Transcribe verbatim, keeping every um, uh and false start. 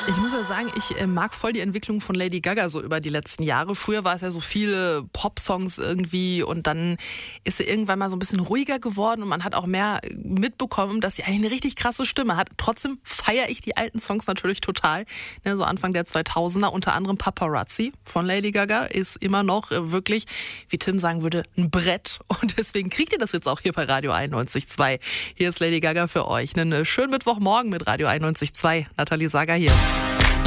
Ich muss ja sagen, ich äh, mag voll die Entwicklung von Lady Gaga so über die letzten Jahre. Früher war es ja so viele Pop-Songs irgendwie und dann ist sie irgendwann mal so ein bisschen ruhiger geworden und man hat auch mehr mitbekommen, dass sie eigentlich eine richtig krasse Stimme hat. Trotzdem feiere ich die alten Songs natürlich total. Ne, so Anfang der zweitausender, unter anderem Paparazzi von Lady Gaga ist immer noch äh, wirklich, wie Tim sagen würde, ein Brett. Und deswegen kriegt ihr das jetzt auch hier bei Radio einundneunzig Komma zwei. Hier ist Lady Gaga für euch. Einen schönen Mittwochmorgen mit Radio einundneunzig Komma zwei. Nathalie Sager hier.